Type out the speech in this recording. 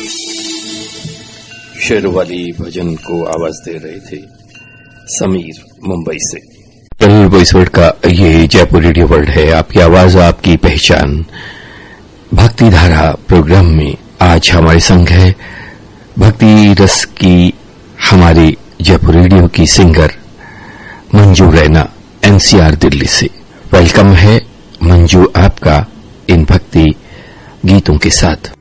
शेरवाली भजन को आवाज दे रहे थे समीर मुंबई से। वॉइस वर्ल्ड का ये जयपुर रेडियो वर्ल्ड है, आपकी आवाज आपकी पहचान। भक्ति धारा प्रोग्राम में आज हमारे संग है भक्ति रस की हमारे जयपुर रेडियो की सिंगर मंजू रैना, एनसीआर दिल्ली से। वेलकम है मंजू आपका इन भक्ति गीतों के साथ।